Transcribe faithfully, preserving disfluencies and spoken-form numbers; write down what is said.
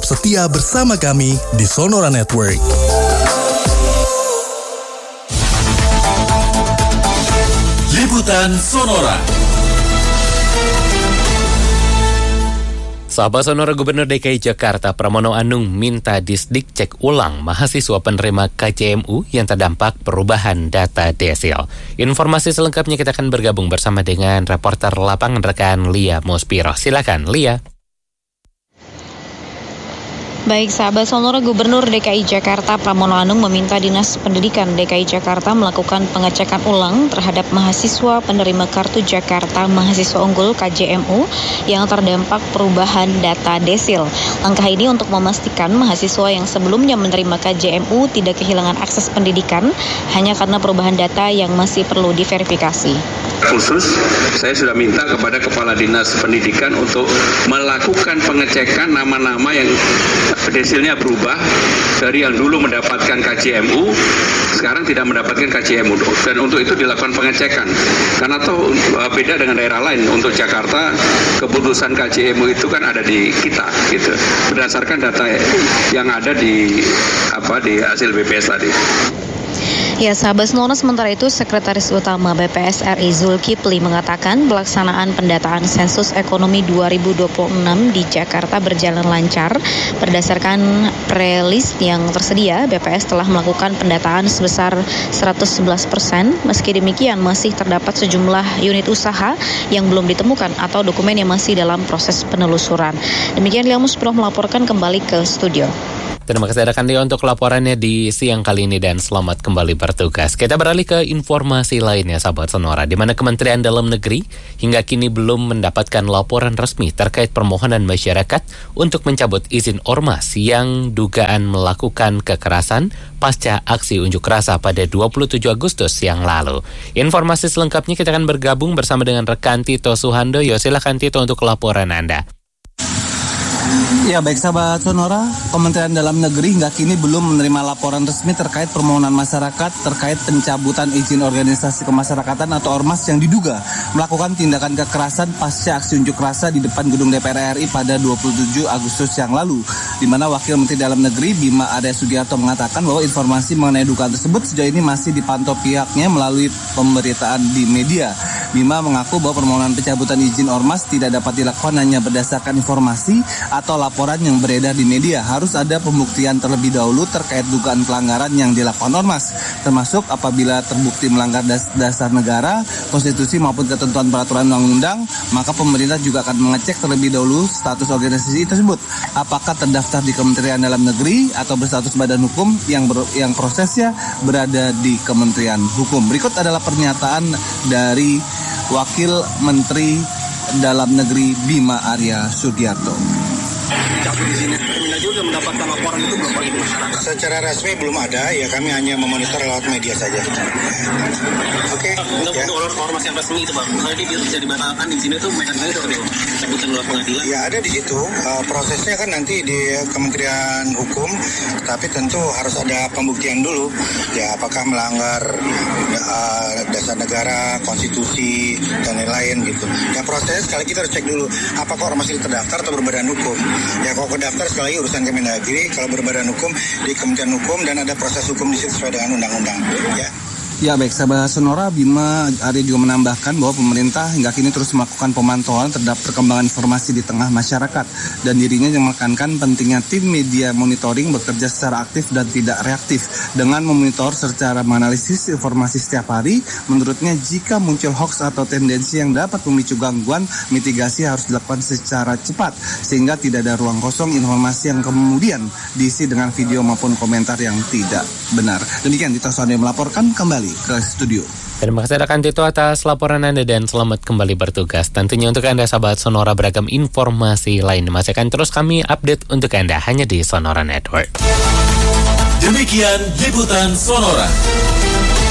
setia bersama kami di Sonora Network. Liputan Sonora. Sahabat Sonora, Gubernur D K I Jakarta Pramono Anung minta Disdik cek ulang mahasiswa penerima K J M U yang terdampak perubahan data desil. Informasi selengkapnya kita akan bergabung bersama dengan reporter lapangan rekan Lia Mospiro. Silakan Lia. Baik sahabat Sonora, Gubernur D K I Jakarta Pramono Anung meminta Dinas Pendidikan D K I Jakarta melakukan pengecekan ulang terhadap mahasiswa penerima Kartu Jakarta Mahasiswa Unggul K J M U yang terdampak perubahan data desil. Langkah ini untuk memastikan mahasiswa yang sebelumnya menerima K J M U tidak kehilangan akses pendidikan hanya karena perubahan data yang masih perlu diverifikasi. Khusus, saya sudah minta kepada Kepala Dinas Pendidikan untuk melakukan pengecekan nama-nama yang desilnya berubah dari yang dulu mendapatkan K J M U, sekarang tidak mendapatkan K J M U. Dan untuk itu dilakukan pengecekan. Karena toh beda dengan daerah lain. Untuk Jakarta, keputusan K J M U itu kan ada di kita, gitu. Berdasarkan data yang ada di apa di hasil B P S tadi. Ya, sahabat Sonora, sementara itu Sekretaris Utama B P S R I Zulkifli mengatakan pelaksanaan pendataan sensus ekonomi dua ribu dua puluh enam di Jakarta berjalan lancar. Berdasarkan pre-list yang tersedia, B P S telah melakukan pendataan sebesar seratus sebelas persen. Meski demikian, masih terdapat sejumlah unit usaha yang belum ditemukan atau dokumen yang masih dalam proses penelusuran. Demikian Lia Mospiro melaporkan kembali ke studio. Terima kasih rekan Lia untuk laporannya di siang kali ini dan selamat kembali bertugas. Kita beralih ke informasi lainnya sahabat Sonora, di mana Kementerian Dalam Negeri hingga kini belum mendapatkan laporan resmi terkait permohonan masyarakat untuk mencabut izin ormas yang dugaan melakukan kekerasan pasca aksi unjuk rasa pada dua puluh tujuh Agustus yang lalu. Informasi selengkapnya kita akan bergabung bersama dengan rekan Tito Suhandoyo. Silakan Tito untuk laporan Anda. Ya, baik sahabat Sonora, Kementerian Dalam Negeri hingga kini belum menerima laporan resmi terkait permohonan masyarakat terkait pencabutan izin organisasi kemasyarakatan atau ormas yang diduga melakukan tindakan kekerasan pasca aksi unjuk rasa di depan gedung D P R R I pada dua puluh tujuh Agustus yang lalu, di mana Wakil Menteri Dalam Negeri Bima Arya Sugiarto mengatakan bahwa informasi mengenai dugaan tersebut sejauh ini masih dipantau pihaknya melalui pemberitaan di media. Bima mengaku bahwa permohonan pencabutan izin ormas tidak dapat dilakukan hanya berdasarkan informasi atau laporan yang beredar di media. Harus ada pembuktian terlebih dahulu terkait dugaan pelanggaran yang dilakukan ormas, termasuk apabila terbukti melanggar das- dasar negara, konstitusi maupun ketentuan peraturan undang-undang, maka pemerintah juga akan mengecek terlebih dahulu status organisasi tersebut, apakah terdaftar di Kementerian Dalam Negeri atau berstatus badan hukum yang ber- yang prosesnya berada di Kementerian Hukum. Berikut adalah pernyataan dari Wakil Menteri Dalam Negeri Bima Arya Sugiarto. Juga mendapatkan laporan itu belum bagi masyarakat. Secara resmi belum ada, ya kami hanya memonitor lewat media saja. Oke. Okay. Untuk ya. Ormas yang resmi itu bang, kalau dia bisa dibatalkan di sini tuh mekanisme itu cabutan lewat pengadilan. Ya ada di situ. Uh, prosesnya kan nanti di Kementerian Hukum, tapi tentu harus ada pembuktian dulu. Ya apakah melanggar uh, dasar negara, konstitusi dan lain-lain gitu. Ya proses sekali lagi kita harus cek dulu apakah ormas itu terdaftar atau berbadan hukum. Ya kalau terdaftar sekali lagi urusan Kemendagri, kalau berbadan hukum di Kementerian Hukum dan ada proses hukum di situ sesuai dengan undang-undang. Ya. Ya baik, sahabat Sonora, Bima Arya juga menambahkan bahwa pemerintah hingga kini terus melakukan pemantauan terhadap perkembangan informasi di tengah masyarakat, dan dirinya yang menekankan pentingnya tim media monitoring bekerja secara aktif dan tidak reaktif dengan memonitor secara menganalisis informasi setiap hari. Menurutnya jika muncul hoax atau tendensi yang dapat memicu gangguan, mitigasi harus dilakukan secara cepat sehingga tidak ada ruang kosong informasi yang kemudian diisi dengan video maupun komentar yang tidak benar. Demikian Tito Suhandoyo melaporkan kembali ke studio. Terima kasih rekan Tito atas laporan Anda dan selamat kembali bertugas. Tentunya untuk Anda sahabat Sonora, beragam informasi lain masih akan terus kami update untuk Anda hanya di Sonora Network. Demikian Liputan Sonora.